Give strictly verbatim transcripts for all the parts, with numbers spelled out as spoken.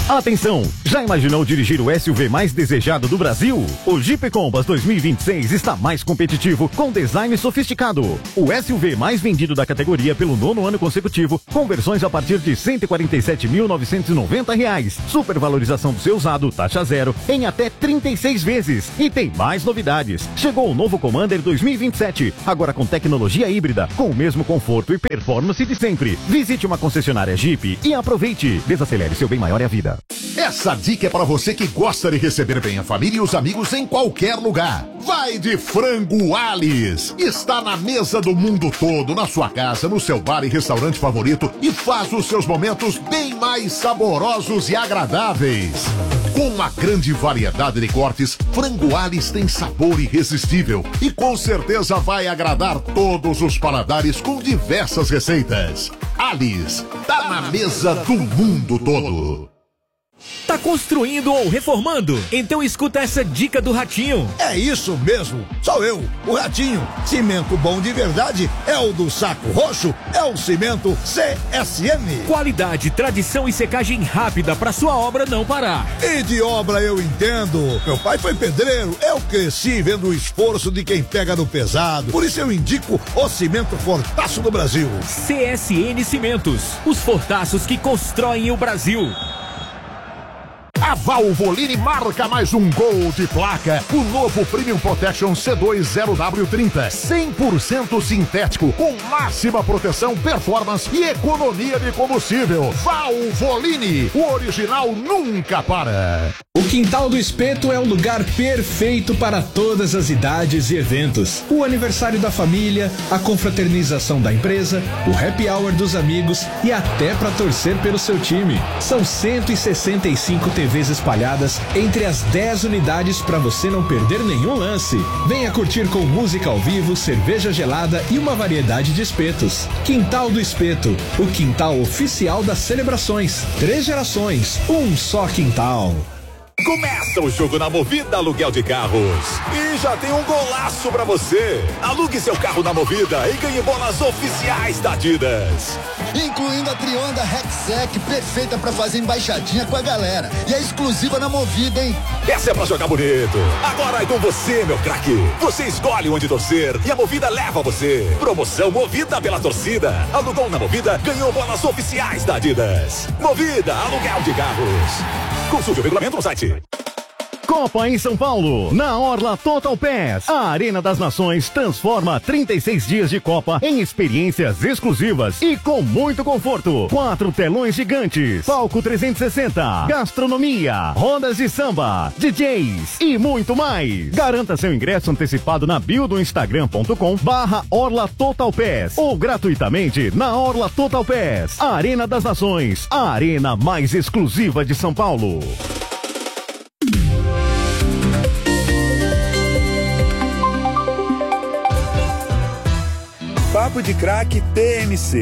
Atenção! Já imaginou dirigir o S U V mais desejado do Brasil? O Jeep Compass dois mil e vinte e seis está mais competitivo, com design sofisticado. O S U V mais vendido da categoria pelo nono ano consecutivo, com versões a partir de cento e quarenta e sete mil novecentos e noventa reais. Supervalorização do seu usado, taxa zero, em até trinta e seis vezes. E tem mais novidades. Chegou o novo Commander dois mil e vinte e sete, agora com tecnologia híbrida, com o mesmo conforto e performance de sempre. Visite uma concessionária Jeep e aproveite. Desacelere, seu bem maior é a vida. Essa dica é para você que gosta de receber bem a família e os amigos em qualquer lugar. Vai de Frango Alice. Está na mesa do mundo todo, na sua casa, no seu bar e restaurante favorito e faz os seus momentos bem mais saborosos e agradáveis. Com uma grande variedade de cortes, Frango Alice tem sabor irresistível e com certeza vai agradar todos os paladares com diversas receitas. Alice, tá na mesa do mundo todo. Tá construindo ou reformando? Então escuta essa dica do Ratinho. É isso mesmo, sou eu, o Ratinho. Cimento bom de verdade é o do Saco Roxo, é o Cimento C S M. Qualidade, tradição e secagem rápida pra sua obra não parar. E de obra eu entendo. Meu pai foi pedreiro, eu cresci vendo o esforço de quem pega no pesado. Por isso eu indico o Cimento Fortaço do Brasil. C S N Cimentos, os fortaços que constroem o Brasil. A Valvoline marca mais um gol de placa. O novo Premium Protection C dois zero W trinta. cem por cento sintético, com máxima proteção, performance e economia de combustível. Valvoline, o original nunca para. O Quintal do Espeto é o lugar perfeito para todas as idades e eventos. O aniversário da família, a confraternização da empresa, o happy hour dos amigos e até para torcer pelo seu time. São cento e sessenta e cinco T Vs espalhadas entre as dez unidades para você não perder nenhum lance. Venha curtir com música ao vivo, cerveja gelada e uma variedade de espetos. Quintal do Espeto, o quintal oficial das celebrações. Três gerações, um só quintal. Começa o jogo na Movida Aluguel de Carros. E já tem um golaço pra você. Alugue seu carro na Movida e ganhe bolas oficiais da Adidas. Incluindo a Trionda Rexec, perfeita pra fazer embaixadinha com a galera. E é exclusiva na Movida, hein? Essa é pra jogar bonito. Agora é com você, meu craque. Você escolhe onde torcer e a Movida leva você. Promoção Movida pela torcida. Alugou na Movida, ganhou bolas oficiais da Adidas. Movida Aluguel de Carros. Consulte o regulamento no site. Copa em São Paulo, na Orla Total Pass. A Arena das Nações transforma trinta e seis dias de Copa em experiências exclusivas e com muito conforto. Quatro telões gigantes, palco trezentos e sessenta, gastronomia, rodas de samba, D Js e muito mais. Garanta seu ingresso antecipado na bio do instagram ponto com barra Orla Total Pass ou gratuitamente na Orla Total Pass. Arena das Nações, a arena mais exclusiva de São Paulo. Papo de Craque T M C.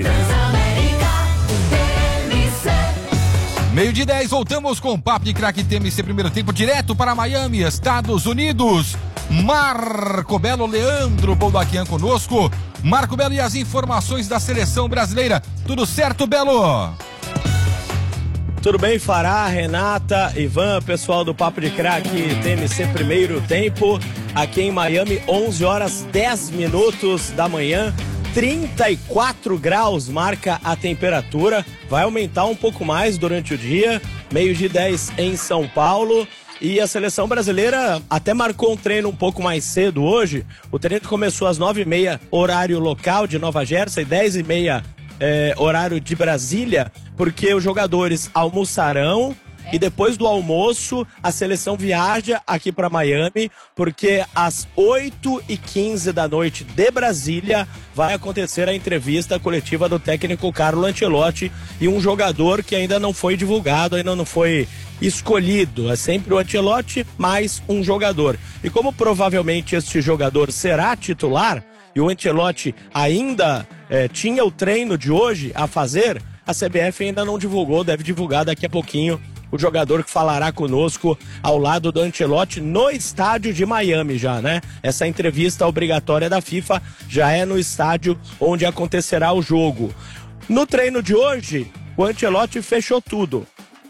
Meio de dez, voltamos com o Papo de Craque T M C, primeiro tempo, direto para Miami, Estados Unidos. Marco Belo, Leandro Boldaquian conosco. Marco Belo e as informações da seleção brasileira. Tudo certo, Belo? Tudo bem, Fará, Renata, Ivan, pessoal do Papo de Craque T M C, primeiro tempo, aqui em Miami, onze horas dez minutos da manhã, trinta e quatro graus marca a temperatura, vai aumentar um pouco mais durante o dia, meio de dez em São Paulo. E a seleção brasileira até marcou um treino um pouco mais cedo hoje. O treino começou às nove e meia, horário local de Nova Jersey, dez e meia, é, horário de Brasília, porque os jogadores almoçarão e depois do almoço a seleção viaja aqui para Miami, porque às oito e quinze da noite de Brasília vai acontecer a entrevista coletiva do técnico Carlo Ancelotti e um jogador que ainda não foi divulgado, ainda não foi escolhido. É sempre o Ancelotti mais um jogador. E como provavelmente este jogador será titular e o Ancelotti ainda eh, tinha o treino de hoje a fazer, a C B F ainda não divulgou, deve divulgar daqui a pouquinho o jogador que falará conosco ao lado do Ancelotti no estádio de Miami já, né? Essa entrevista obrigatória da FIFA já é no estádio onde acontecerá o jogo. No treino de hoje, o Ancelotti fechou tudo.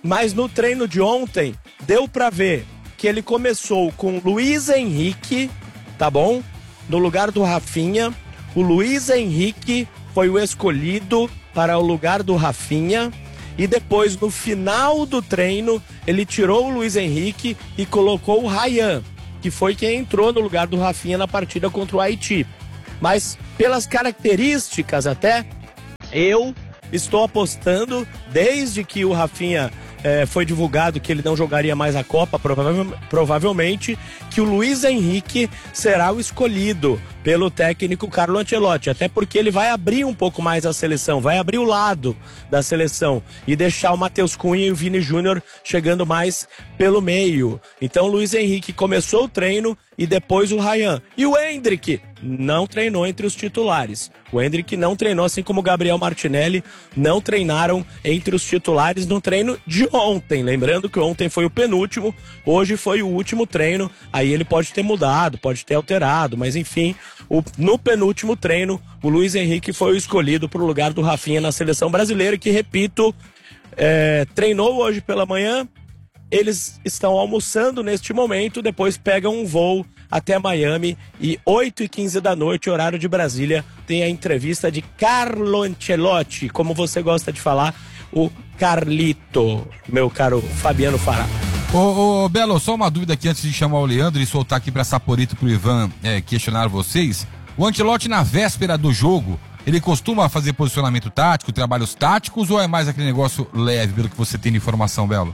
Mas no treino de ontem, deu pra ver que ele começou com Luiz Henrique, tá bom? No lugar do Rafinha. O Luiz Henrique foi o escolhido para o lugar do Rafinha. E depois, no final do treino, ele tirou o Luiz Henrique e colocou o Ryan, que foi quem entrou no lugar do Rafinha na partida contra o Haiti. Mas, pelas características até, eu estou apostando, desde que o Rafinha eh, foi divulgado que ele não jogaria mais a Copa, provavelmente, provavelmente, que o Luiz Henrique será o escolhido pelo técnico Carlo Ancelotti, até porque ele vai abrir um pouco mais a seleção, vai abrir o lado da seleção e deixar o Matheus Cunha e o Vini Júnior chegando mais pelo meio. Então o Luiz Henrique começou o treino e depois o Ryan. E o Endrick não treinou entre os titulares. O Endrick não treinou, assim como o Gabriel Martinelli não treinaram entre os titulares no treino de ontem. Lembrando que ontem foi o penúltimo, hoje foi o último treino. Aí ele pode ter mudado, pode ter alterado, mas enfim, o, no penúltimo treino, o Luiz Henrique foi o escolhido para o lugar do Rafinha na seleção brasileira, que, repito, é, treinou hoje pela manhã. Eles estão almoçando neste momento, depois pegam um voo até Miami e oito e quinze da noite, horário de Brasília, tem a entrevista de Carlo Ancelotti, como você gosta de falar, o Carlito, meu caro Fabiano Fará. Ô, ô, Belo, só uma dúvida aqui antes de chamar o Leandro e soltar aqui pra Saporito e pro Ivan é, questionar vocês. O Ancelotti, na véspera do jogo, ele costuma fazer posicionamento tático, trabalhos táticos, ou é mais aquele negócio leve, pelo que você tem de informação, Belo?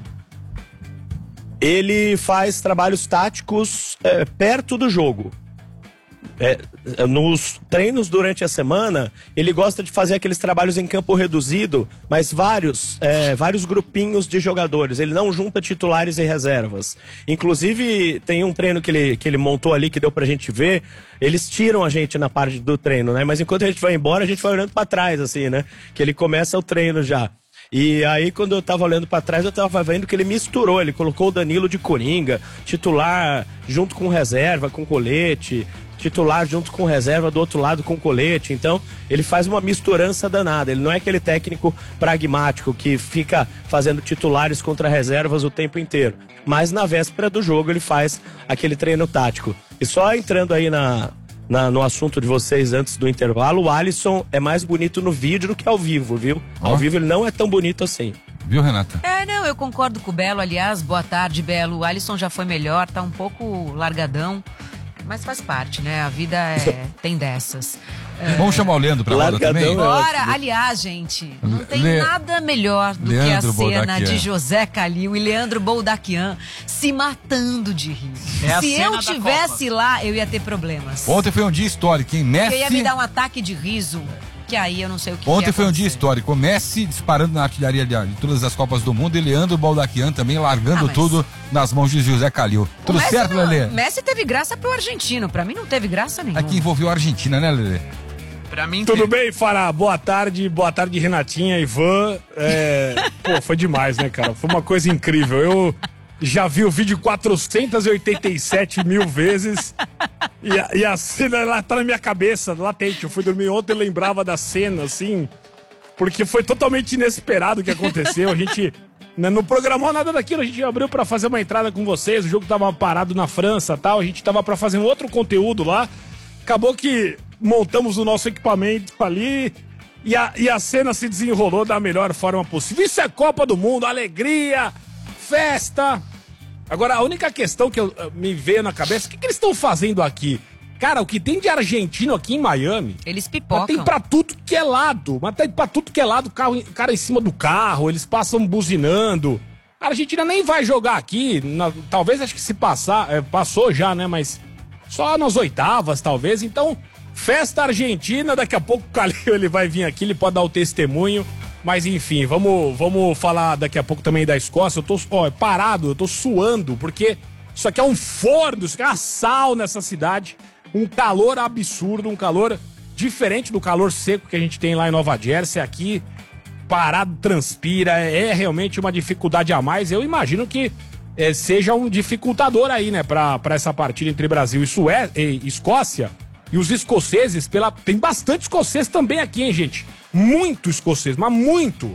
Ele faz trabalhos táticos é, perto do jogo. É, nos treinos durante a semana, ele gosta de fazer aqueles trabalhos em campo reduzido, mas vários, é, vários grupinhos de jogadores. Ele não junta titulares e reservas. Inclusive, tem um treino que ele, que ele montou ali, que deu pra gente ver. Eles tiram a gente na parte do treino, né? Mas enquanto a gente vai embora, a gente vai olhando pra trás, assim, né? Que ele começa o treino já. E aí, quando eu tava olhando pra trás, eu tava vendo que ele misturou, ele colocou o Danilo de Coringa, titular junto com reserva, com colete, titular junto com reserva do outro lado com colete. Então, ele faz uma misturança danada. Ele não é aquele técnico pragmático que fica fazendo titulares contra reservas o tempo inteiro. Mas na véspera do jogo ele faz aquele treino tático. E só entrando aí na... Na, no assunto de vocês antes do intervalo, o Alisson é mais bonito no vídeo do que ao vivo, viu? Oh. Ao vivo ele não é tão bonito assim. Viu, Renata? É, não, eu concordo com o Belo, aliás, boa tarde, Belo. O Alisson já foi melhor, tá um pouco largadão, mas faz parte, né? A vida é, tem dessas. É... Vamos chamar o Leandro pra lá também? Bora, aliás, gente, não tem Le... nada melhor do Leandro que a cena Boldaquian. de José Calil e Leandro Boldaquian se matando de rir. É se eu tivesse lá, eu ia ter problemas. Ontem foi um dia histórico, hein? Messi... Eu ia me dar um ataque de riso, que aí eu não sei o que Ontem ia foi um acontecer. dia histórico. O Messi disparando na artilharia de, de todas as Copas do Mundo e Leandro Boldaquian também largando ah, mas... tudo nas mãos de José Calil. Tudo Messi certo, não, Lelê? Messi teve graça pro argentino, pra mim não teve graça nenhuma. Aqui envolveu a Argentina, né, Lelê? Pra mim, tudo bem, Fará? Boa tarde, boa tarde, Renatinha, Ivan. É... Pô, foi demais, né, cara? Foi uma coisa incrível. Eu já vi o vídeo quatrocentas e oitenta e sete mil vezes e a, e a cena, ela tá na minha cabeça, latente. Eu fui dormir ontem e lembrava da cena, assim, porque foi totalmente inesperado o que aconteceu. A gente né, não programou nada daquilo, a gente abriu pra fazer uma entrada com vocês, o jogo tava parado na França e tal, a gente tava pra fazer um outro conteúdo lá. Acabou que montamos o nosso equipamento ali e a, e a cena se desenrolou da melhor forma possível. Isso é Copa do Mundo, alegria, festa. Agora, a única questão que eu, me veio na cabeça, o que, que eles estão fazendo aqui? Cara, o que tem de argentino aqui em Miami... Eles pipocam. Tem pra tudo que é lado, mas tem pra tudo que é lado, carro, cara em cima do carro, eles passam buzinando. A Argentina nem vai jogar aqui, na, talvez acho que se passar, é, passou já, né, mas só nas oitavas, talvez, então... Festa argentina, daqui a pouco o Calil ele vai vir aqui, ele pode dar o testemunho. Mas enfim, vamos, vamos falar daqui a pouco também da Escócia. Eu tô ó, parado, eu tô suando, porque isso aqui é um forno, isso aqui é uma sauna nessa cidade. Um calor absurdo, um calor diferente do calor seco que a gente tem lá em Nova Jersey. Aqui, parado, transpira, é realmente uma dificuldade a mais. Eu imagino que é, seja um dificultador aí, né, pra, pra essa partida entre Brasil e, Sué e Escócia. E os escoceses, pela... tem bastante escocês também aqui, hein, gente? Muito escocês, mas muito.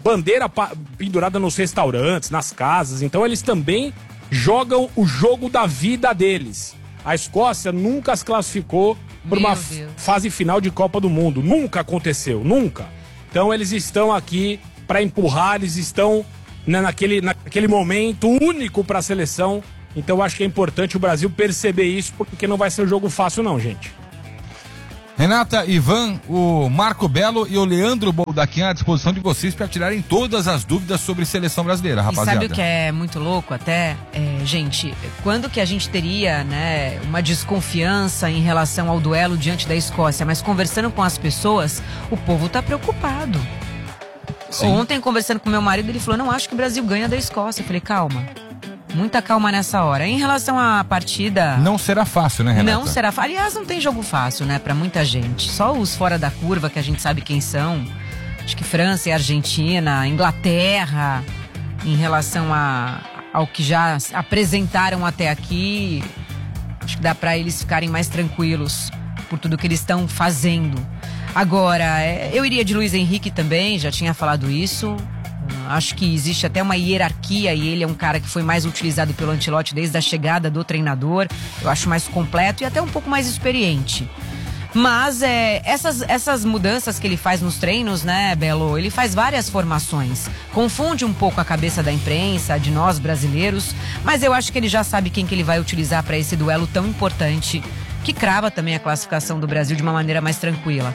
bandeira pendurada nos restaurantes, nas casas. Então eles também jogam o jogo da vida deles. A Escócia nunca se classificou por uma fase final de Copa do Mundo. Nunca aconteceu, nunca. Então eles estão aqui para empurrar, eles estão né, naquele, naquele momento único para a seleção. Então eu acho que é importante o Brasil perceber isso, porque não vai ser um jogo fácil não, gente. Renata, Ivan, o Marco Belo e o Leandro Boldaquian à disposição de vocês para tirarem todas as dúvidas sobre seleção brasileira, rapaziada. E sabe o que é muito louco até? É, gente, quando que a gente teria né, uma desconfiança em relação ao duelo diante da Escócia? Mas conversando com as pessoas, o povo tá preocupado. Sim. Ontem, conversando com meu marido, ele falou, não acho que o Brasil ganha da Escócia. Eu falei, calma. Muita calma nessa hora. Em relação à partida... Não será fácil, né, Renata? Não será fácil. Aliás, não tem jogo fácil, né, pra muita gente. Só os fora da curva, que a gente sabe quem são. Acho que França e Argentina, Inglaterra, em relação a, ao que já apresentaram até aqui, acho que dá pra eles ficarem mais tranquilos por tudo que eles estão fazendo. Agora, eu iria de Luiz Henrique também, já tinha falado isso. Acho que existe até uma hierarquia e ele é um cara que foi mais utilizado pelo Ancelotti desde a chegada do treinador. Eu acho mais completo e até um pouco mais experiente. Mas é, essas, essas mudanças que ele faz nos treinos, né, Belo? Ele faz várias formações. Confunde um pouco a cabeça da imprensa, de nós brasileiros. Mas eu acho que ele já sabe quem que ele vai utilizar para esse duelo tão importante, que crava também a classificação do Brasil de uma maneira mais tranquila.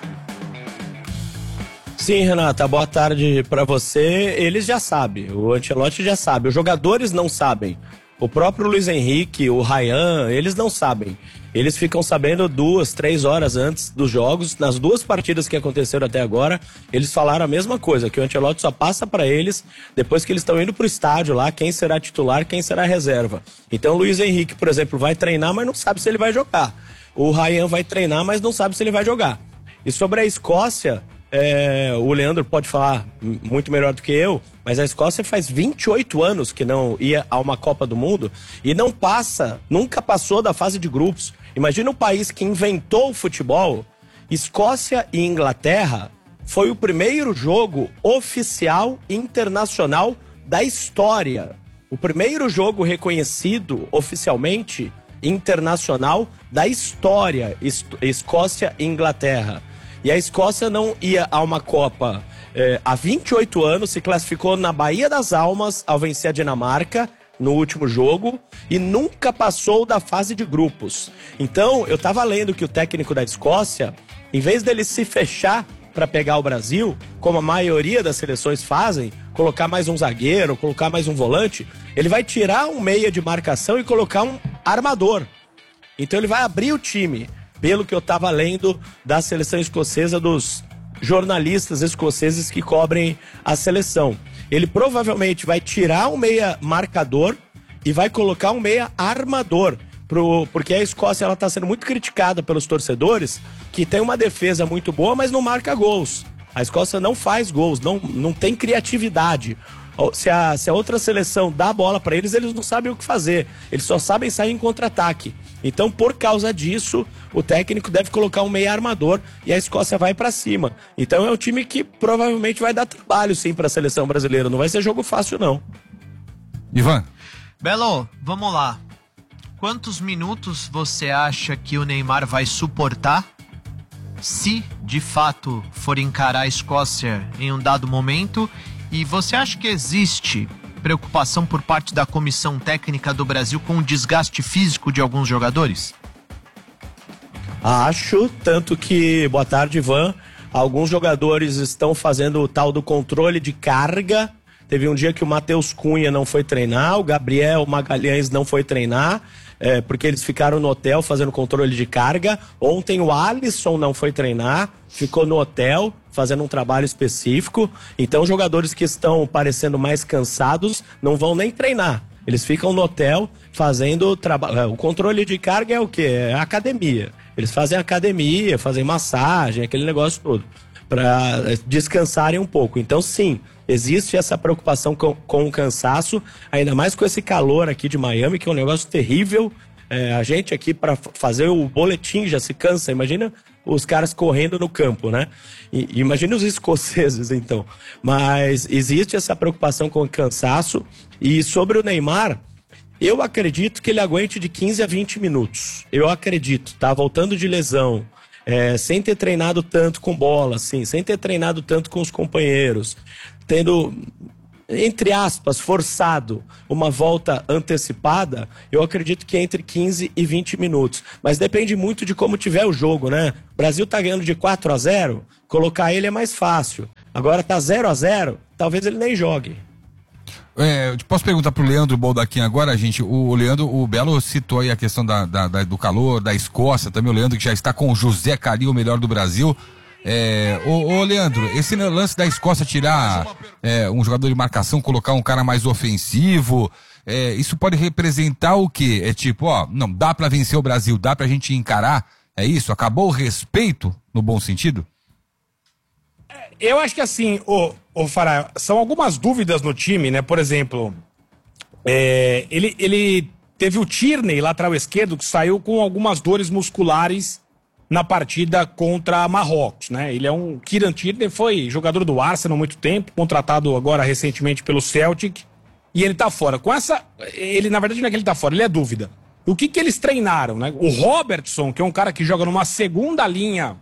Sim, Renata, boa tarde pra você. Eles já sabem, o Ancelotti já sabe, os jogadores não sabem. O próprio Luiz Henrique, o Ryan, eles não sabem. Eles ficam sabendo duas, três horas antes dos jogos. Nas duas partidas que aconteceram até agora, eles falaram a mesma coisa, que o Ancelotti só passa pra eles depois que eles estão indo pro estádio lá, quem será titular, quem será reserva. Então o Luiz Henrique, por exemplo, vai treinar, mas não sabe se ele vai jogar. O Ryan vai treinar, mas não sabe se ele vai jogar. E sobre a Escócia... É, o Leandro pode falar muito melhor do que eu, mas a Escócia faz vinte e oito anos que não ia a uma Copa do Mundo e não passa, nunca passou da fase de grupos. Imagina um país que inventou o futebol. Escócia e Inglaterra foi o primeiro jogo oficial internacional da história. O primeiro jogo reconhecido oficialmente internacional da história, Escócia e Inglaterra. E a Escócia não ia a uma Copa eh, há vinte e oito anos, se classificou na Baía das Almas ao vencer a Dinamarca no último jogo e nunca passou da fase de grupos. Então, eu tava lendo que o técnico da Escócia, em vez dele se fechar para pegar o Brasil, como a maioria das seleções fazem, colocar mais um zagueiro, colocar mais um volante, ele vai tirar um meia de marcação e colocar um armador. Então ele vai abrir o time. Pelo que eu estava lendo da seleção escocesa, dos jornalistas escoceses que cobrem a seleção. Ele provavelmente vai tirar um meia marcador e vai colocar um meia armador, pro, porque a Escócia está sendo muito criticada pelos torcedores, que tem uma defesa muito boa, mas não marca gols. A Escócia não faz gols, não, não tem criatividade. Se a, se a outra seleção dá a bola para eles, eles não sabem o que fazer. Eles só sabem sair em contra-ataque. Então, por causa disso, o técnico deve colocar um meia armador e a Escócia vai para cima. Então, é um time que provavelmente vai dar trabalho, sim, para a seleção brasileira. Não vai ser jogo fácil, não. Ivan. Belo, vamos lá. Quantos minutos você acha que o Neymar vai suportar se, de fato, for encarar a Escócia em um dado momento? E você acha que existe preocupação por parte da comissão técnica do Brasil com o desgaste físico de alguns jogadores? Acho, tanto que, boa tarde, Ivan, alguns jogadores estão fazendo o tal do controle de carga. Teve um dia que o Matheus Cunha não foi treinar, o Gabriel Magalhães não foi treinar, é, porque eles ficaram no hotel fazendo controle de carga. Ontem o Alisson não foi treinar, ficou no hotel fazendo um trabalho específico. Então jogadores que estão parecendo mais cansados não vão nem treinar. Eles ficam no hotel fazendo trabalho. O controle de carga é o quê? É a academia. Eles fazem academia, fazem massagem, aquele negócio todo, para descansarem um pouco. Então sim, existe essa preocupação com, com o cansaço, ainda mais com esse calor aqui de Miami, que é um negócio terrível. É, a gente aqui para fazer o boletim já se cansa. Imagina os caras correndo no campo, né? E, imagine os escoceses, então. Mas existe essa preocupação com o cansaço. E sobre o Neymar, eu acredito que ele aguente de quinze a vinte minutos. Eu acredito, tá? Voltando de lesão, é, sem ter treinado tanto com bola, assim, sem ter treinado tanto com os companheiros, tendo, entre aspas, forçado uma volta antecipada, eu acredito que entre quinze e vinte minutos. Mas depende muito de como tiver o jogo, né? O Brasil tá ganhando de quatro a zero, colocar ele é mais fácil. Agora tá zero a zero, talvez ele nem jogue. É, posso perguntar pro Leandro Boldaquim agora, gente? O, o Leandro, o Belo citou aí a questão da, da, da, do calor, da Escócia, também o Leandro que já está com o José Cari, o melhor do Brasil. É, ô, ô Leandro, esse lance da Escócia tirar é, um jogador de marcação, colocar um cara mais ofensivo, é, isso pode representar o quê? É tipo, ó, não, dá pra vencer o Brasil, dá pra gente encarar, é isso? Acabou o respeito, no bom sentido? Eu acho que assim, ô, ô Fará, são algumas dúvidas no time, né? Por exemplo, é, ele, ele teve o Tierney, lateral esquerdo, que saiu com algumas dores musculares na partida contra Marrocos, né? Ele é um... Kieran Tierney foi jogador do Arsenal há muito tempo, contratado agora recentemente pelo Celtic, e ele tá fora. Com essa... Ele, na verdade, não é que ele tá fora, ele é dúvida. O que que eles treinaram, né? O Robertson, que é um cara que joga numa segunda linha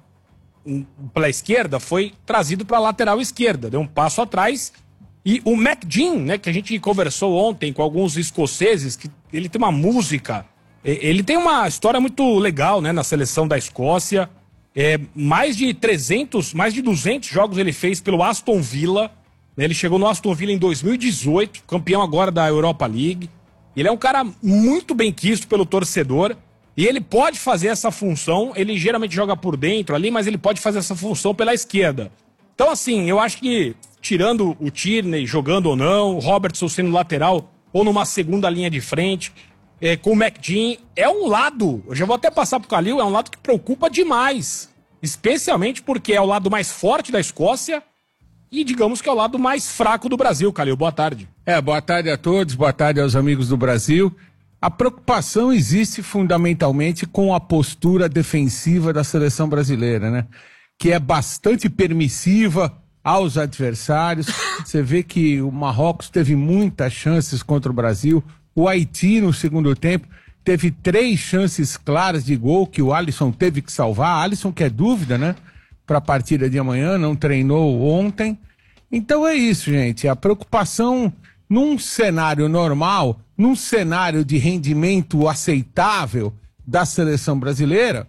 pela esquerda, foi trazido para a lateral esquerda, deu um passo atrás. E o McGinn, né, que a gente conversou ontem com alguns escoceses, que ele tem uma música, ele tem uma história muito legal, né, na seleção da Escócia. É, mais de trezentos, mais de duzentos jogos ele fez pelo Aston Villa, né, ele chegou no Aston Villa em dois mil e dezoito, campeão agora da Europa League. Ele é um cara muito bem quisto pelo torcedor. E ele pode fazer essa função, ele geralmente joga por dentro ali, mas ele pode fazer essa função pela esquerda. Então, assim, eu acho que, tirando o Tierney jogando ou não, o Robertson sendo lateral ou numa segunda linha de frente, é, com o McGinn, é um lado, eu já vou até passar pro Calil, é um lado que preocupa demais. Especialmente porque é o lado mais forte da Escócia e, digamos que é o lado mais fraco do Brasil. Calil, boa tarde. É, boa tarde a todos, boa tarde aos amigos do Brasil. A preocupação existe fundamentalmente com a postura defensiva da seleção brasileira, né? Que é bastante permissiva aos adversários. Você vê que o Marrocos teve muitas chances contra o Brasil. O Haiti, no segundo tempo, teve três chances claras de gol que o Alisson teve que salvar. Alisson, que é dúvida, né? Para a partida de amanhã, não treinou ontem. Então é isso, gente. A preocupação num cenário normal, num cenário de rendimento aceitável da seleção brasileira,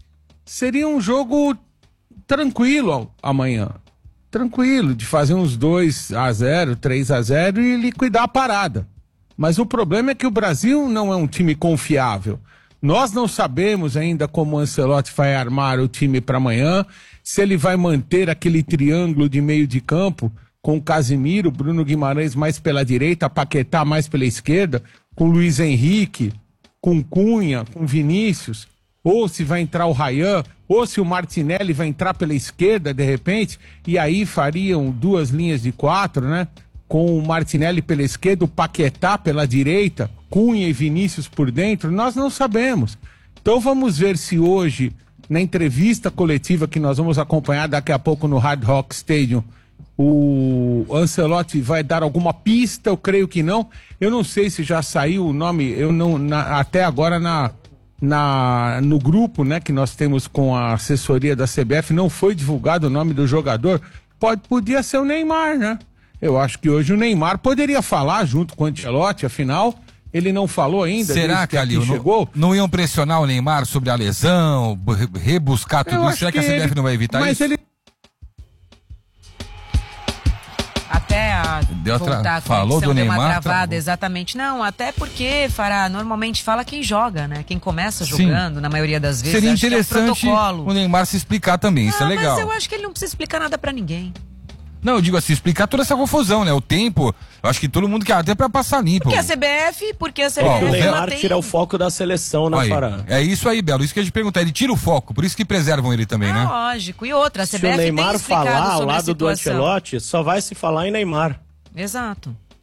seria um jogo tranquilo amanhã. Tranquilo, de fazer uns dois a zero, três a zero e liquidar a parada. Mas o problema é que o Brasil não é um time confiável. Nós não sabemos ainda como o Ancelotti vai armar o time para amanhã, se ele vai manter aquele triângulo de meio de campo com o Casemiro, Bruno Guimarães mais pela direita, Paquetá mais pela esquerda, com Luiz Henrique, com Cunha, com Vinícius, ou se vai entrar o Ryan, ou se o Martinelli vai entrar pela esquerda de repente, e aí fariam duas linhas de quatro, né? Com o Martinelli pela esquerda, o Paquetá pela direita, Cunha e Vinícius por dentro, nós não sabemos. Então vamos ver se hoje, na entrevista coletiva que nós vamos acompanhar daqui a pouco no Hard Rock Stadium, o Ancelotti vai dar alguma pista, eu creio que não. Eu não sei se já saiu o nome, eu não, na, até agora na, na, no grupo, né, que nós temos com a assessoria da C B F, não foi divulgado o nome do jogador. Pode, podia ser o Neymar, né? Eu acho que hoje o Neymar poderia falar junto com o Ancelotti, afinal, ele não falou ainda. Será, Calil, chegou? Não, não iam pressionar o Neymar sobre a lesão, rebuscar tudo isso? Será que, que a C B F ele, não vai evitar mas isso? Ele... Até a deu voltar tra... a falou do Neymar, uma travada, tá... exatamente. Não, até porque, Fará, normalmente fala quem joga, né? Quem começa jogando, Sim. na maioria das vezes. Seria interessante é um o Neymar se explicar também, ah, isso é legal. Mas eu acho que ele não precisa explicar nada pra ninguém. Não, eu digo assim, explicar toda essa confusão, né? O tempo, eu acho que todo mundo quer até pra passar limpo. Porque a C B F, porque a C B F... Oh, o Neymar tem... tira o foco da seleção, né, Fará? É isso aí, Belo, isso que a gente perguntar, ele tira o foco, por isso que preservam ele também, ah, né? Lógico, e outra, a C B F Se o Neymar tem falar ao lado do Ancelotti, só vai se falar em Neymar. Exato.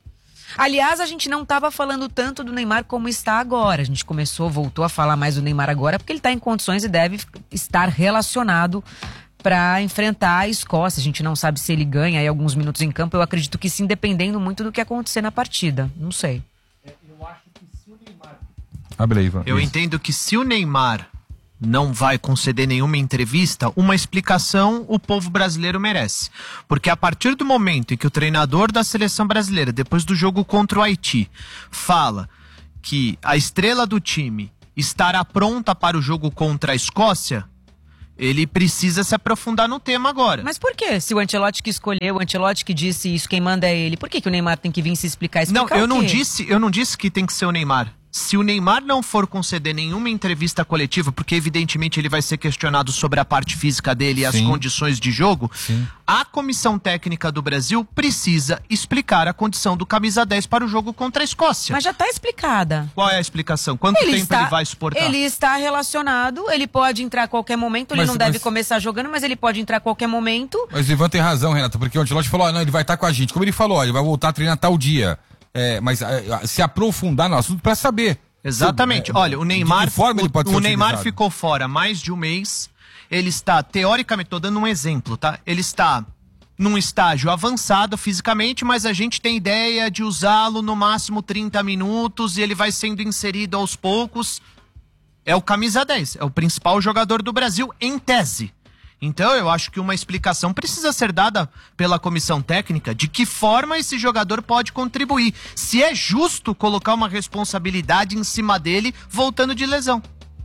Aliás, a gente não estava falando tanto do Neymar como está agora. A gente começou, voltou a falar mais do Neymar agora porque ele está em condições e deve estar relacionado para enfrentar a Escócia. A gente não sabe se ele ganha aí alguns minutos em campo. Eu acredito que sim, dependendo muito do que acontecer na partida. Não sei. Eu acho que se o Neymar... Abre aí, Ivan. Eu Isso. entendo que se o Neymar não vai conceder nenhuma entrevista, uma explicação o povo brasileiro merece. Porque a partir do momento em que o treinador da seleção brasileira, depois do jogo contra o Haiti, fala que a estrela do time estará pronta para o jogo contra a Escócia, ele precisa se aprofundar no tema agora. Mas por quê? Se o Ancelotti que escolheu, o Ancelotti que disse isso, quem manda é ele, por que, que o Neymar tem que vir se explicar? explicar Não, eu o não quê? disse, eu não disse que tem que ser o Neymar. Se o Neymar não for conceder nenhuma entrevista coletiva, porque evidentemente ele vai ser questionado sobre a parte física dele e as Sim. condições de jogo, Sim. a comissão técnica do Brasil precisa explicar a condição do camisa dez para o jogo contra a Escócia. Mas já está explicada. Qual é a explicação? Quanto Ele tempo está- ele vai suportar? Ele está relacionado, ele pode entrar a qualquer momento, ele Mas- não deve mas- começar jogando, mas ele pode entrar a qualquer momento. Mas o Ivan tem razão, Renato, porque o Ancelotti falou, ah, não, ele vai estar com a gente. Como ele falou, ó, ele vai voltar a treinar tal dia. É, mas ah, se aprofundar no assunto para saber. Exatamente. Se- Olha, o Neymar, de que forma ele pode o, ser o Neymar utilizado? ficou fora mais de um mês. Ele está, teoricamente, tô dando um exemplo, tá? Ele está num estágio avançado fisicamente, mas a gente tem ideia de usá-lo no máximo trinta minutos e ele vai sendo inserido aos poucos. É o camisa dez, é o principal jogador do Brasil, em tese. Então eu acho que uma explicação precisa ser dada pela comissão técnica de que forma esse jogador pode contribuir. Se é justo colocar uma responsabilidade em cima dele voltando de lesão.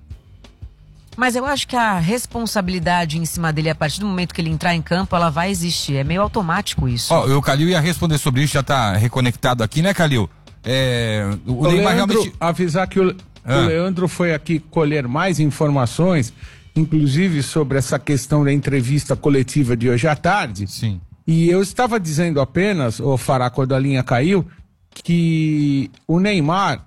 Mas eu acho que a responsabilidade em cima dele, a partir do momento que ele entrar em campo, ela vai existir. É meio automático isso. Ó, o Calil ia responder sobre isso, já tá reconectado aqui, né, Calil? É, o, O Neymar Leandro, realmente... avisar que o, Ah. o Leandro foi aqui colher mais informações, inclusive sobre essa questão da entrevista coletiva de hoje à tarde. Sim. E eu estava dizendo apenas, ô Fará, quando a linha caiu, que o Neymar,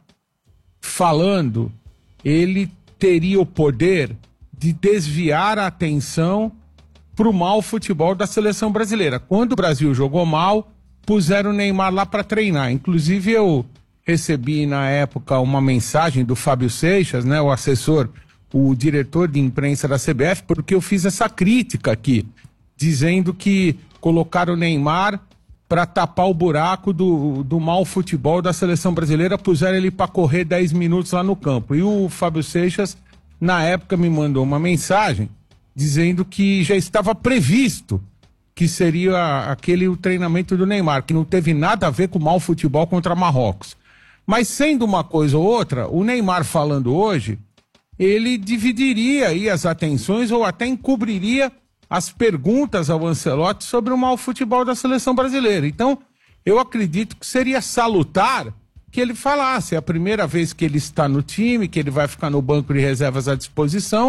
falando, ele teria o poder de desviar a atenção para o mau futebol da seleção brasileira. Quando o Brasil jogou mal, puseram o Neymar lá para treinar. Inclusive eu recebi na época uma mensagem do Fábio Seixas, né, o assessor, o diretor de imprensa da C B F, porque eu fiz essa crítica aqui, dizendo que colocaram o Neymar para tapar o buraco do, do mau futebol da seleção brasileira, puseram ele para correr dez minutos lá no campo. E o Fábio Seixas, na época, me mandou uma mensagem dizendo que já estava previsto que seria aquele o treinamento do Neymar, que não teve nada a ver com o mau futebol contra Marrocos. Mas sendo uma coisa ou outra, o Neymar falando hoje, ele dividiria aí as atenções ou até encobriria as perguntas ao Ancelotti sobre o mau futebol da seleção brasileira. Então, eu acredito que seria salutar que ele falasse. É a primeira vez que ele está no time, que ele vai ficar no banco de reservas à disposição.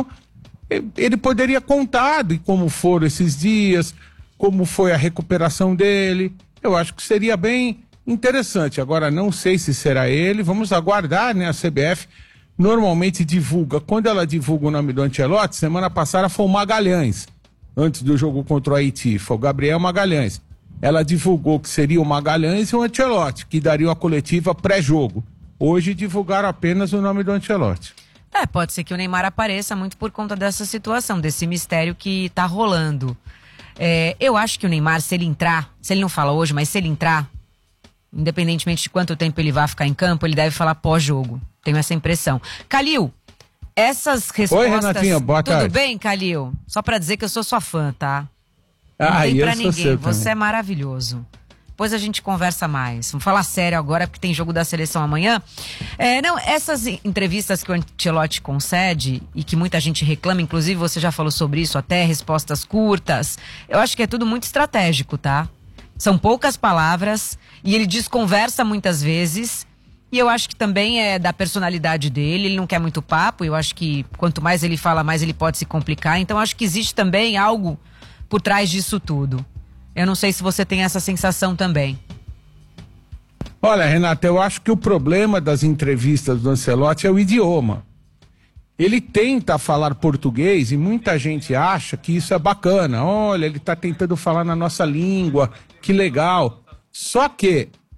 Ele poderia contar de como foram esses dias, como foi a recuperação dele. Eu acho que seria bem interessante. Agora, não sei se será ele. Vamos aguardar, né? A C B F normalmente divulga. Quando ela divulga o nome do Ancelotti, semana passada foi o Magalhães. Antes do jogo contra o Haiti, foi o Gabriel Magalhães. Ela divulgou que seria o Magalhães e o Ancelotti, que daria a coletiva pré-jogo. Hoje divulgaram apenas o nome do Ancelotti. É, pode ser que o Neymar apareça muito por conta dessa situação, desse mistério que tá rolando. É, eu acho que o Neymar, se ele entrar, se ele não fala hoje, mas se ele entrar, independentemente de quanto tempo ele vai ficar em campo, ele deve falar pós-jogo. Tenho essa impressão. Calil, essas respostas... Oi, Renatinha, boa Tudo tarde. bem, Calil? Só pra dizer que eu sou sua fã, tá? Não Ah, tem e eu pra sou ninguém, seu você também. é maravilhoso. Depois a gente conversa mais. Vamos falar sério agora, porque tem jogo da seleção amanhã. É, não, essas entrevistas que o Ancelotti concede e que muita gente reclama, inclusive você já falou sobre isso até, respostas curtas, eu acho que é tudo muito estratégico, tá? São poucas palavras e ele desconversa muitas vezes. E eu acho que também é da personalidade dele, ele não quer muito papo, eu acho que quanto mais ele fala, mais ele pode se complicar. Então acho que existe também algo por trás disso tudo. Eu não sei se você tem essa sensação também. Olha, Renata, eu acho que o problema das entrevistas do Ancelotti é o idioma. Ele tenta falar português e muita gente acha que isso é bacana. Olha, ele está tentando falar na nossa língua, que legal. Só que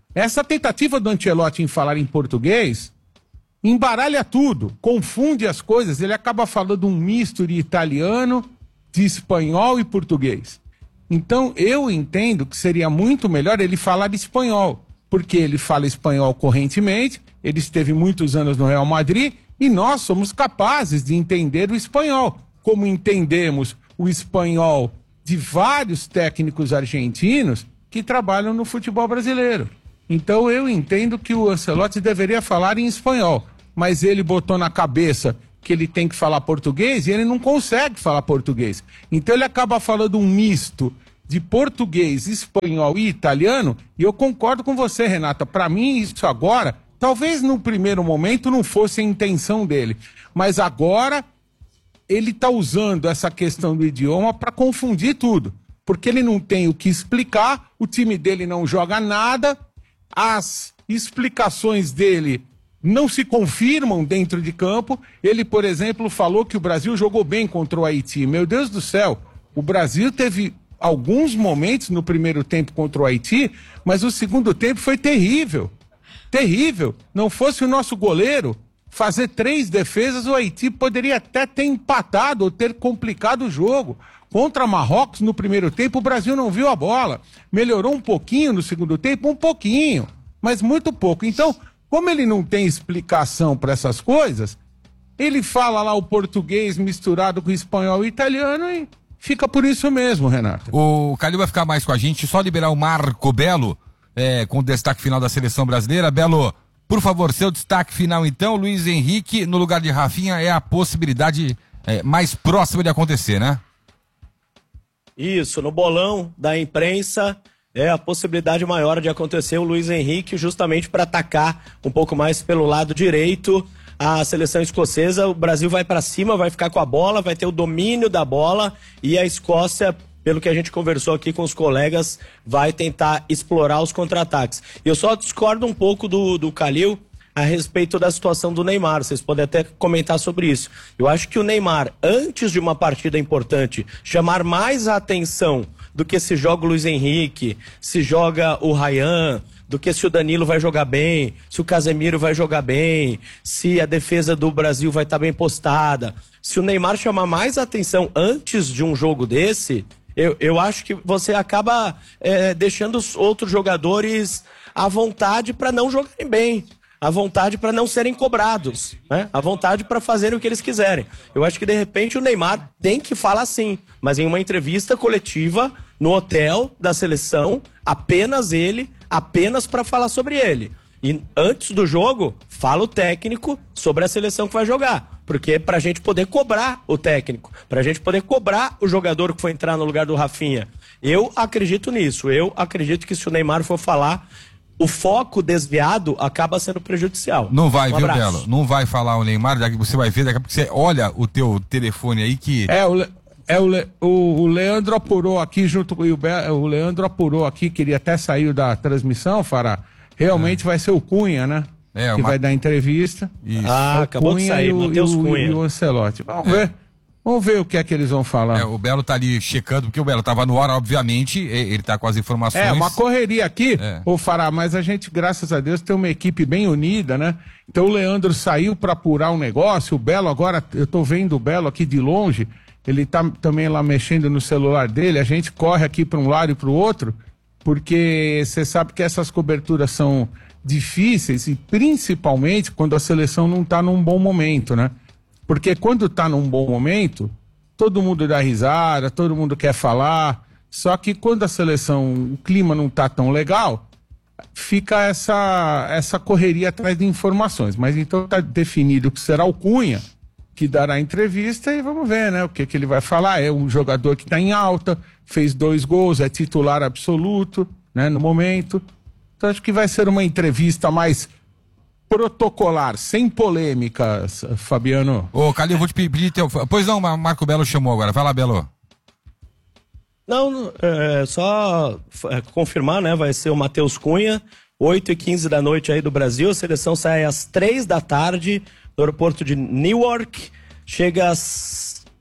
Essa tentativa do Ancelotti em falar em português embaralha tudo, confunde as coisas, ele acaba falando um misto de italiano, de espanhol e português. Então eu entendo que seria muito melhor ele falar espanhol, porque ele fala espanhol correntemente, ele esteve muitos anos no Real Madrid e nós somos capazes de entender o espanhol, como entendemos o espanhol de vários técnicos argentinos que trabalham no futebol brasileiro. Então eu entendo que o Ancelotti deveria falar em espanhol, mas ele botou na cabeça que ele tem que falar português e ele não consegue falar português. Então ele acaba falando um misto de português, espanhol e italiano, e eu concordo com você, Renata. Para mim, isso agora, talvez no primeiro momento não fosse a intenção dele, mas agora ele está usando essa questão do idioma para confundir tudo, porque ele não tem o que explicar, o time dele não joga nada, as explicações dele não se confirmam dentro de campo. Ele, por exemplo, falou que o Brasil jogou bem contra o Haiti. Meu Deus do céu, o Brasil teve alguns momentos no primeiro tempo contra o Haiti, mas o segundo tempo foi terrível. Terrível. Não fosse o nosso goleiro fazer três defesas, o Haiti poderia até ter empatado ou ter complicado o jogo. Contra Marrocos, no primeiro tempo, o Brasil não viu a bola. Melhorou um pouquinho no segundo tempo, um pouquinho, mas muito pouco. Então, como ele não tem explicação para essas coisas, ele fala lá o português misturado com o espanhol e italiano e fica por isso mesmo, Renato. O Calil vai ficar mais com a gente, só liberar o Marco Belo, é, com o destaque final da seleção brasileira. Belo, por favor, seu destaque final então. Luiz Henrique no lugar de Rafinha é a possibilidade é, mais próxima de acontecer, né? Isso, no bolão da imprensa é a possibilidade maior de acontecer o Luiz Henrique justamente para atacar um pouco mais pelo lado direito a seleção escocesa. O Brasil vai para cima, vai ficar com a bola, vai ter o domínio da bola e a Escócia, pelo que a gente conversou aqui com os colegas, vai tentar explorar os contra-ataques. Eu só discordo um pouco do, do Calil a respeito da situação do Neymar. Vocês podem até comentar sobre isso. Eu acho que o Neymar, antes de uma partida importante, chamar mais a atenção do que se joga o Luiz Henrique, se joga o Ryan, do que se o Danilo vai jogar bem, se o Casemiro vai jogar bem, se a defesa do Brasil vai estar bem postada. Se o Neymar chamar mais atenção antes de um jogo desse, eu, eu acho que você acaba é, deixando os outros jogadores à vontade para não jogarem bem, à vontade para não serem cobrados, né? À vontade para fazerem o que eles quiserem. Eu acho que de repente o Neymar tem que falar sim, mas em uma entrevista coletiva no hotel da seleção, apenas ele, apenas para falar sobre ele. E antes do jogo, fala o técnico sobre a seleção que vai jogar, porque é pra gente poder cobrar o técnico, pra gente poder cobrar o jogador que foi entrar no lugar do Rafinha. Eu acredito nisso, eu acredito que se o Neymar for falar, o foco desviado acaba sendo prejudicial. Não vai, um viu, abraço. Belo? Não vai falar o Neymar, daqui você vai ver, daqui a pouco você olha o teu telefone aí que... É, o, Le, é o, Le, o, o Leandro apurou aqui junto com o, Be, o Leandro apurou aqui, queria até sair da transmissão, Fará. Realmente é. vai ser o Cunha, né? É, que uma... vai dar entrevista. Isso. Ah, acabou Cunha de sair, Matheus Cunha. E o Ancelotti. Vamos é. ver. Vamos ver o que é que eles vão falar. É, o Belo tá ali checando, porque o Belo tava no ar, obviamente, ele tá com as informações. É, uma correria aqui, é. ô Fará, mas a gente, graças a Deus, tem uma equipe bem unida, né? Então o Leandro saiu para apurar um negócio, o Belo agora, eu tô vendo o Belo aqui de longe, ele tá também lá mexendo no celular dele, a gente corre aqui para um lado e para o outro, porque você sabe que essas coberturas são difíceis e principalmente quando a seleção não tá num bom momento, né? Porque quando tá num bom momento, todo mundo dá risada, todo mundo quer falar, só que quando a seleção, o clima não tá tão legal, fica essa, essa correria atrás de informações. Mas então tá definido que será o Cunha que dará a entrevista e vamos ver, né, o que que ele vai falar. É um jogador que tá em alta, fez dois gols, é titular absoluto, né, no momento. Então acho que vai ser uma entrevista mais protocolar, sem polêmicas, Fabiano. Ô, Calil, eu vou te pedir teu... Pois não, Marco Belo chamou agora. Vai lá, Belo. Não, é só é, confirmar, né? Vai ser o Matheus Cunha, oito e quinze da noite aí do Brasil. A seleção sai às três da tarde do aeroporto de Newark. Chega às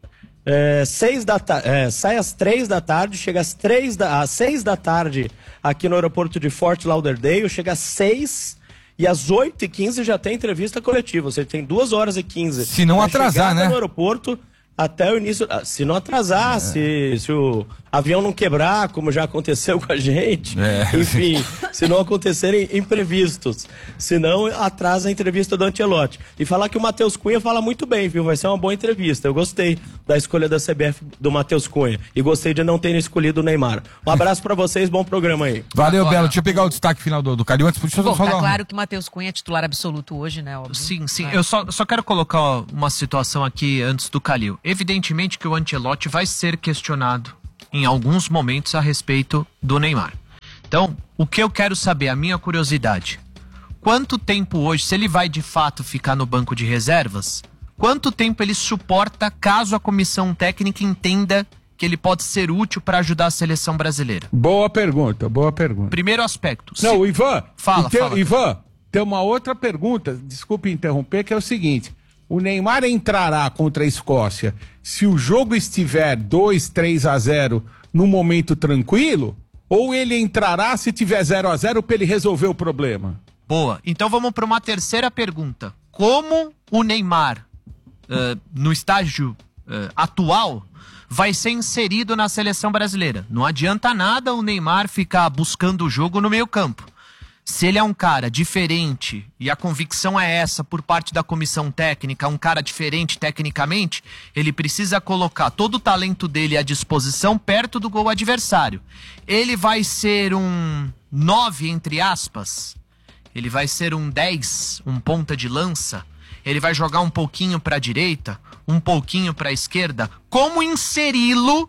É, seis da ta- é, sai às três da tarde, chega às, três da, às seis da tarde aqui no aeroporto de Fort Lauderdale, chega às seis e às oito e quinze já tem entrevista coletiva, ou seja, tem duas horas e quinze. Se não atrasar, né? No aeroporto até o início, se não atrasar, é. se, se o avião não quebrar, como já aconteceu com a gente, é. enfim, se não acontecerem imprevistos, senão atrasa a entrevista do Ancelotti. E falar que o Matheus Cunha fala muito bem, viu? Vai ser uma boa entrevista. Eu gostei da escolha da C B F do Matheus Cunha e gostei de não ter escolhido o Neymar. Um abraço pra vocês, bom programa aí. Valeu, Agora... Belo. Deixa eu pegar o destaque final do, do Calil antes. Deixa eu Bom, falar. Tá claro que o Matheus Cunha é titular absoluto hoje, né? Óbvio. Sim, sim. É. Eu só, só quero colocar uma situação aqui antes do Calil. Evidentemente que o Ancelotti vai ser questionado em alguns momentos a respeito do Neymar. Então, o que eu quero saber, a minha curiosidade, quanto tempo hoje, se ele vai de fato ficar no banco de reservas, quanto tempo ele suporta caso a comissão técnica entenda que ele pode ser útil para ajudar a seleção brasileira? Boa pergunta, boa pergunta. Primeiro aspecto. Não, se... o Ivan, fala, tem, fala. Ivan, tem uma outra pergunta, desculpe interromper, que é o seguinte: o Neymar entrará contra a Escócia se o jogo estiver dois, três a zero no momento tranquilo, ou ele entrará se tiver zero a zero para ele resolver o problema? Boa. Então vamos para uma terceira pergunta. Como o Neymar, uh, no estágio uh, atual, vai ser inserido na seleção brasileira? Não adianta nada o Neymar ficar buscando o jogo no meio campo. Se ele é um cara diferente, e a convicção é essa por parte da comissão técnica, um cara diferente tecnicamente, ele precisa colocar todo o talento dele à disposição perto do gol adversário. Ele vai ser um nove, entre aspas, ele vai ser um dez, um ponta de lança, ele vai jogar um pouquinho para a direita, um pouquinho para a esquerda. Como inseri-lo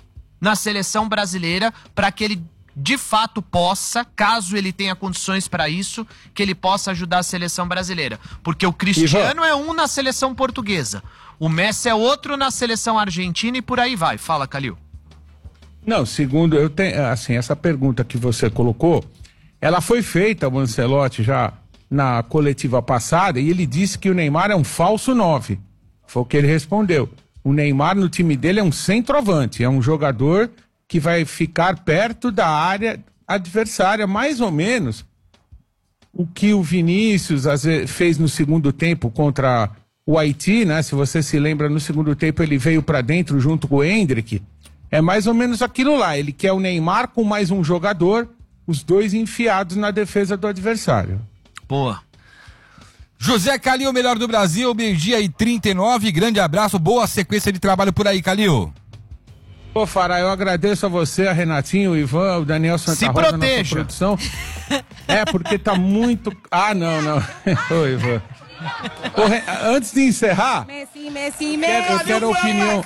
na seleção brasileira para que ele de fato possa, caso ele tenha condições para isso, que ele possa ajudar a seleção brasileira? Porque o Cristiano é um na seleção portuguesa, o Messi é outro na seleção argentina e por aí vai. Fala, Calil. Não, segundo, eu tenho, assim, essa pergunta que você colocou, ela foi feita ao Ancelotti já na coletiva passada e ele disse que o Neymar é um falso nove. Foi o que ele respondeu. O Neymar no time dele é um centroavante, é um jogador que vai ficar perto da área adversária, mais ou menos o que o Vinícius fez no segundo tempo contra o Haiti, né? Se você se lembra, no segundo tempo ele veio para dentro junto com o Endrick. É mais ou menos aquilo lá. Ele quer o Neymar com mais um jogador, os dois enfiados na defesa do adversário. Boa. José Calil, melhor do Brasil, meio-dia e trinta e nove. Grande abraço, boa sequência de trabalho por aí, Calil. Pô, Fará, eu agradeço a você, a Renatinho, o Ivan, o Daniel Santa Se Rosa, proteja. nossa produção. É, porque tá muito... Ah, não, não. Ô, Ivan. Ô, Re... Antes de encerrar, Messi, Messi, Messi. Eu quero a opinião...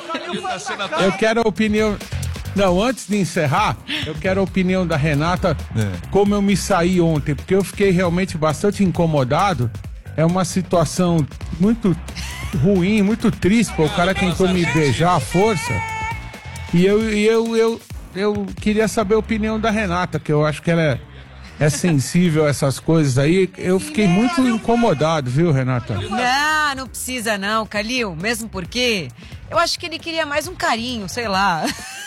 Eu quero a opinião... Não, antes de encerrar, eu quero a opinião da Renata, é. como eu me saí ontem, porque eu fiquei realmente bastante incomodado. É uma situação muito ruim, muito triste, pô. O cara tentou me beijar à força. E eu, eu, eu, eu queria saber a opinião da Renata, que eu acho que ela é, é sensível a essas coisas aí. Eu fiquei muito incomodado, viu, Renata? Não, não precisa não, Calil. Mesmo porque eu acho que ele queria mais um carinho, sei lá.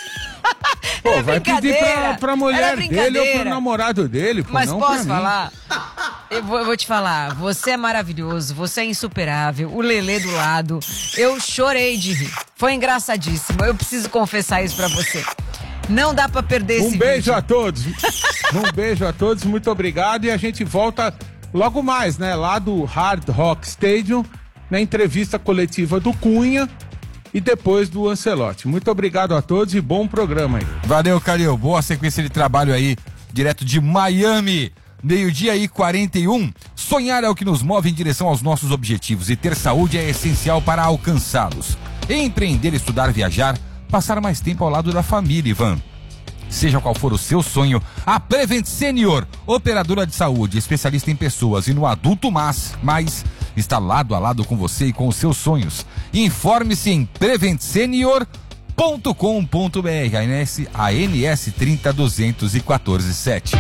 Pô, vai pedir pra, pra mulher dele ou pro namorado dele, pô, Mas não posso pra mim. falar? Eu vou, eu vou te falar, você é maravilhoso, você é insuperável, o Lelê do lado, eu chorei de rir, foi engraçadíssimo, eu preciso confessar isso pra você. Não dá pra perder Um esse beijo vídeo. a todos, um beijo a todos, muito obrigado, e a gente volta logo mais, né, lá do Hard Rock Stadium, na entrevista coletiva do Cunha e depois do Ancelotti. Muito obrigado a todos e bom programa aí. Valeu, Calil. Boa sequência de trabalho aí, direto de Miami. Meio-dia e quarenta e um. Sonhar é o que nos move em direção aos nossos objetivos e ter saúde é essencial para alcançá-los. Empreender, estudar, viajar, passar mais tempo ao lado da família, Ivan. Seja qual for o seu sonho, a Prevent Senior, operadora de saúde, especialista em pessoas e no adulto mais, mais está lado a lado com você e com os seus sonhos. Informe-se em prevent senior ponto com ponto br, A N S trinta duzentos e quatorze sete.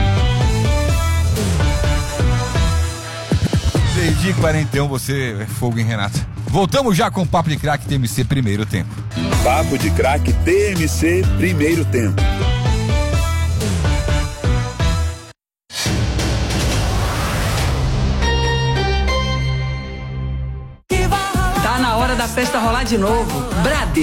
Meio-dia e quarenta e um, você é fogo, hein, Renata? Voltamos já com o Papo de Craque T M C primeiro tempo. Papo de Craque T M C, primeiro tempo. Tá na hora da festa rolar de novo. Brade.